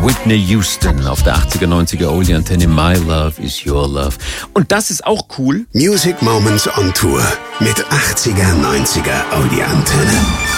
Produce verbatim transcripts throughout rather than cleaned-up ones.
Whitney Houston auf der achtziger, neunziger Oldie Antenne. My Love is Your Love. Und das ist auch cool. Music Moments on Tour mit achtziger, neunziger Oldie Antenne.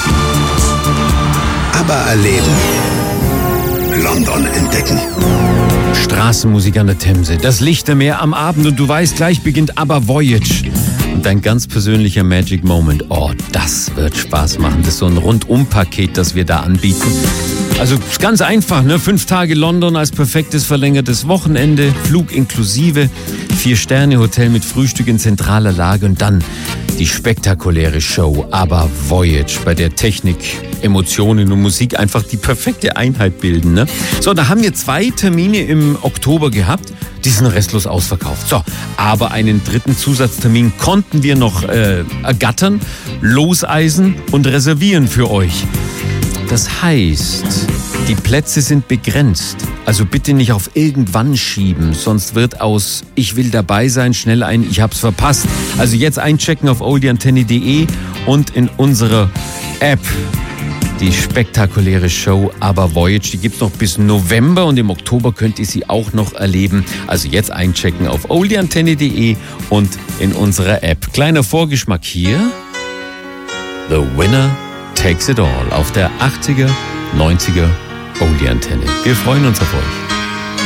Aber erleben. London entdecken. Straßenmusik an der Themse, das Lichtermeer am Abend und du weißt, gleich beginnt ABBA Voyage. Und dein ganz persönlicher Magic Moment. Oh, das wird Spaß machen. Das ist so ein Rundum-Paket, das wir da anbieten. Also ist ganz einfach, ne? Fünf Tage London als perfektes verlängertes Wochenende, Flug inklusive, Vier-Sterne-Hotel mit Frühstück in zentraler Lage und dann die spektakuläre Show ABBA Voyage, bei der Technik, Emotionen und Musik einfach die perfekte Einheit bilden. Ne? So, da haben wir zwei Termine im Oktober gehabt, die sind restlos ausverkauft. So, aber einen dritten Zusatztermin konnten wir noch äh, ergattern, loseisen und reservieren für euch. Das heißt, die Plätze sind begrenzt. Also bitte nicht auf irgendwann schieben, sonst wird aus ich will dabei sein schnell ein ich hab's verpasst. Also jetzt einchecken auf oldieantenne punkt de und in unserer App. Die spektakuläre Show ABBA Voyage, die gibt's noch bis November und im Oktober könnt ihr sie auch noch erleben. Also jetzt einchecken auf oldieantenne punkt de und in unserer App. Kleiner Vorgeschmack hier. The Winner Takes It All auf der achtziger, neunziger Oldie Antenne. Wir freuen uns auf euch.